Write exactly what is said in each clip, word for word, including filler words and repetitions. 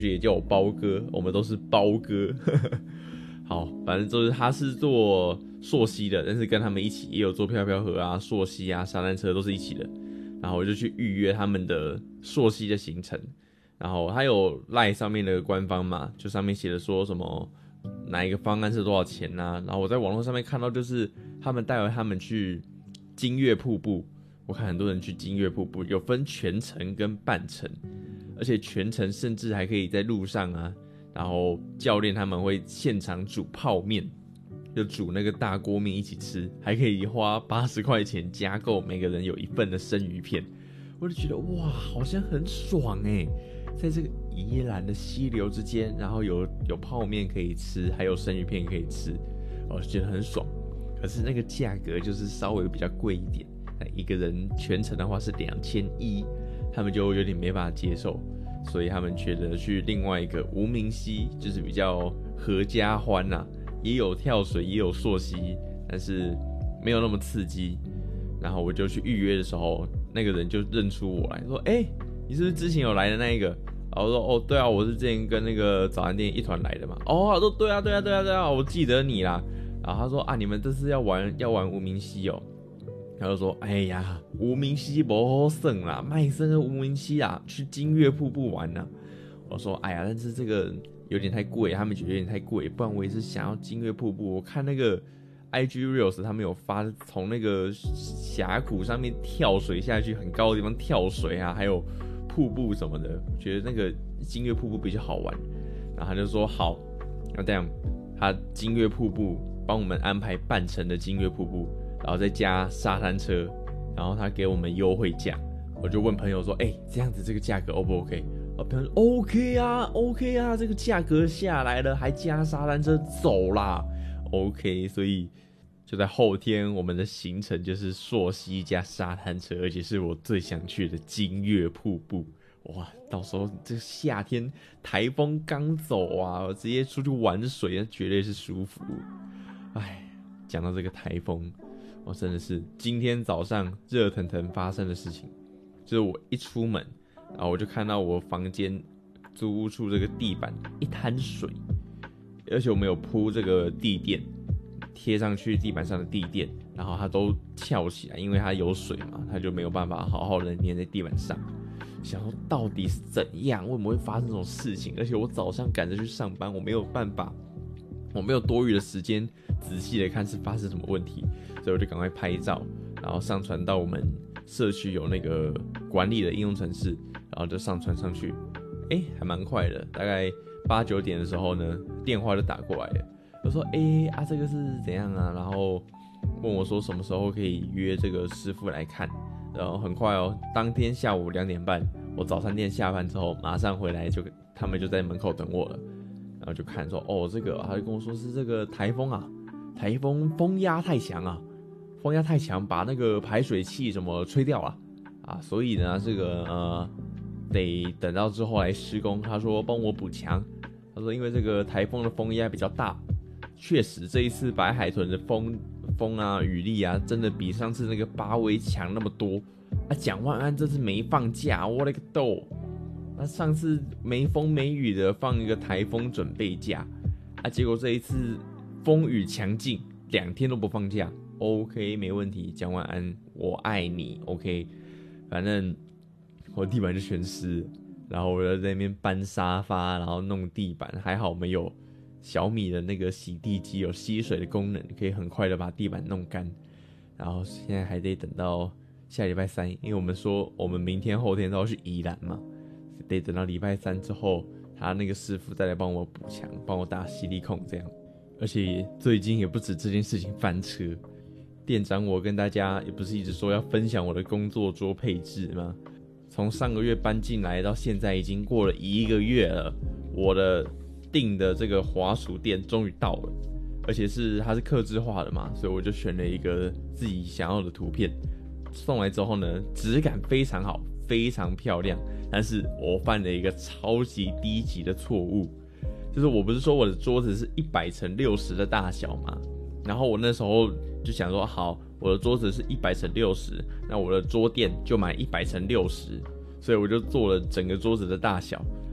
也叫我包哥，我们都是包哥。好，反正就是他是做溯溪的，但是跟他们一起也有做飘飘河啊、溯溪啊、沙滩车都是一起的。然后我就去预约他们的溯溪的行程，然后他有 LINE 上面的官方嘛，就上面写的说什么哪一个方案是多少钱啊，然后我在网络上面看到就是他们带着他们去金月瀑布，我看很多人去金月瀑布有分全程跟半程，而且全程甚至还可以在路上啊，然后教练他们会现场煮泡面，就煮那个大锅面一起吃，还可以花八十块钱加购每个人有一份的生鱼片，我就觉得哇，好像很爽哎，在这个宜兰的溪流之间，然后有有泡面可以吃，还有生鱼片可以吃，我就觉得很爽。可是那个价格就是稍微比较贵一点，一个人全程的话是两千一，他们就有点没办法接受，所以他们觉得去另外一个无名溪，就是比较合家欢呐、啊。也有跳水，也有溯溪，但是没有那么刺激。然后我就去预约的时候，那个人就认出我来说：“哎、欸，你是不是之前有来的那一个？”然后我说：“哦，对啊，我是之前跟那个早餐店一团来的嘛。”哦，他说：“对啊，对啊，对啊，对啊，我记得你啦。”然后他说：“啊，你们这次要玩要玩无名溪哦。”他就说：“哎呀，无名溪不好耍啦，卖身的无名溪啊，去金月瀑布玩呐。”我说：“哎呀，但是这个。”有点太贵，他们觉得有点太贵，不然我也是想要金月瀑布。我看那个 I G Reels 他们有发从那个峡谷上面跳水下去，很高的地方跳水啊，还有瀑布什么的，我觉得那个金月瀑布比较好玩。然后他就说好，那这样他金月瀑布帮我们安排半程的金月瀑布，然后再加沙滩车，然后他给我们优惠价。我就问朋友说，哎、欸，这样子这个价格 O 不 OK？朋友说 OK 啊 OK 啊，这个价格下来了，还加沙滩车走啦 OK， 所以就在后天我们的行程就是溯溪加沙滩车，而且是我最想去的金月瀑布。哇，到时候这个夏天台风刚走啊，我直接出去玩水，那绝对是舒服。哎，讲到这个台风，我真的是今天早上热腾腾发生的事情，就是我一出门。然后我就看到我房间租屋处这个地板一滩水，而且我们有铺这个地垫，贴上去地板上的地垫，然后它都翘起来，因为它有水嘛，它就没有办法好好的粘在地板上。想说到底是怎样，为什么会发生这种事情？而且我早上赶着去上班，我没有办法，我没有多余的时间仔细的看是发生什么问题，所以我就赶快拍照，然后上传到我们社区有那个管理的应用程式。然后就上传上去，哎，还蛮快的。大概八九点的时候呢，电话就打过来了。我说，哎啊，这个是怎样啊？然后问我说什么时候可以约这个师傅来看。然后很快哦，当天下午两点半，我早餐店下班之后马上回来就，他们就在门口等我了。然后就看说，哦，这个，他就跟我说是这个台风啊，台风风压太强啊，风压太强，把那个排水器什么吹掉了啊，所以呢，这个呃。得等到之后来施工，他说帮我补强，他说因为这个台风的风压比较大，确实这一次白海豚的风风啊雨力啊，真的比上次那个八威强那么多啊。蒋万安这次没放假，我勒个豆！那上次没风没雨的放一个台风准备假啊，结果这一次风雨强劲，两天都不放假。OK， 没问题，蒋万安，我爱你。OK， 反正。我地板就全湿了，然后我就在那边搬沙发，然后弄地板。还好没有小米的那个洗地机有吸水的功能，可以很快的把地板弄干。然后现在还得等到下礼拜三，因为我们说我们明天后天都要去宜兰嘛，得等到礼拜三之后，他那个师傅再来帮我补墙，帮我打吸力孔这样。而且最近也不止这件事情翻车，店长我跟大家也不是一直说要分享我的工作桌配置吗？从上个月搬进来到现在已经过了一个月了，我的订的这个滑鼠垫终于到了，而且是它是客制化的嘛，所以我就选了一个自己想要的图片。送来之后呢，质感非常好，非常漂亮，但是我犯了一个超级低级的错误，就是我不是说我的桌子是一百乘六十的大小嘛，然后我那时候就想说好。我的桌子是一百乘六十，那我的桌垫就买一百乘六十，所以我就做了整个桌子的大小。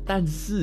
但是